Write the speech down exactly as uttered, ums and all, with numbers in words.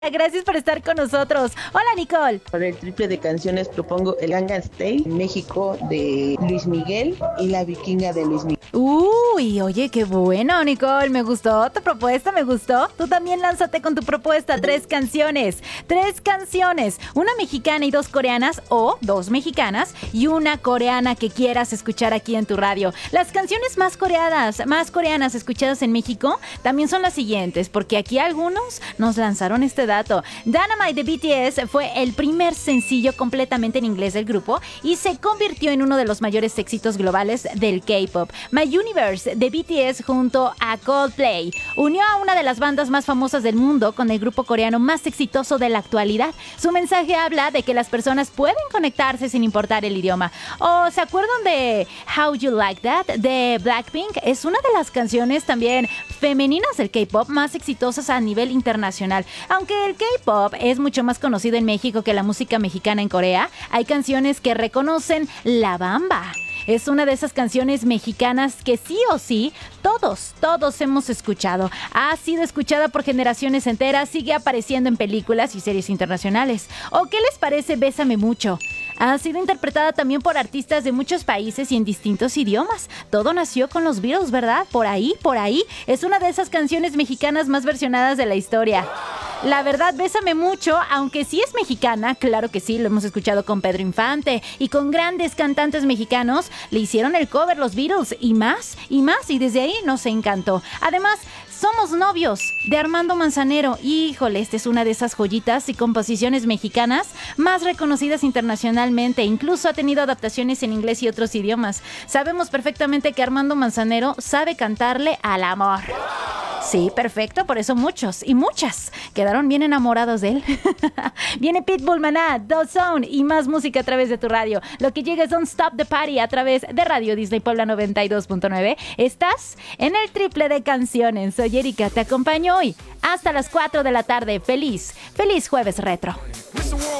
Gracias por estar con nosotros. Hola, Nicole. Para el triple de canciones propongo el Gangnam Style, México de Luis Miguel y La Vikinga de Luis Miguel. Uy, oye, qué bueno, Nicole. Me gustó tu propuesta, me gustó. Tú también lánzate con tu propuesta. Tres canciones. Tres canciones. Una mexicana y dos coreanas, o dos mexicanas y una coreana que quieras escuchar aquí en tu radio. Las canciones más coreanas, más coreanas escuchadas en México también son las siguientes, porque aquí algunos nos lanzaron este dato. Dynamite de B T S fue el primer sencillo completamente en inglés del grupo y se convirtió en uno de los mayores éxitos globales del K-pop. My Universe de B T S junto a Coldplay unió a una de las bandas más famosas del mundo con el grupo coreano más exitoso de la actualidad. Su mensaje habla de que las personas pueden conectarse sin importar el idioma. ¿O se acuerdan de How You Like That de Blackpink? Es una de las canciones también femeninas del K-pop más exitosas a nivel internacional. Aunque el K-pop es mucho más conocido en México que la música mexicana en Corea, hay canciones que reconocen La Bamba. Es una de esas canciones mexicanas que sí o sí, todos, todos hemos escuchado. Ha sido escuchada por generaciones enteras, sigue apareciendo en películas y series internacionales. ¿O qué les parece Bésame Mucho? Ha sido interpretada también por artistas de muchos países y en distintos idiomas. Todo nació con los Beatles, ¿verdad? Por ahí, por ahí. Es una de esas canciones mexicanas más versionadas de la historia. La verdad, Bésame Mucho, aunque sí es mexicana, claro que sí, lo hemos escuchado con Pedro Infante y con grandes cantantes mexicanos, le hicieron el cover los Beatles y más, y más, y desde ahí nos encantó. Además, Somos Novios de Armando Manzanero. Híjole, esta es una de esas joyitas y composiciones mexicanas más reconocidas internacionalmente. Incluso ha tenido adaptaciones en inglés y otros idiomas. Sabemos perfectamente que Armando Manzanero sabe cantarle al amor. Sí, perfecto, por eso muchos y muchas quedaron bien enamorados de él. Viene Pitbull, Maná, The Zone y más música a través de tu radio. Lo que llega es Don't Stop the Party a través de Radio Disney Puebla noventa y dos punto nueve. Estás en el triple de canciones. Soy Erika, te acompaño hoy hasta las cuatro de la tarde. Feliz, feliz jueves retro.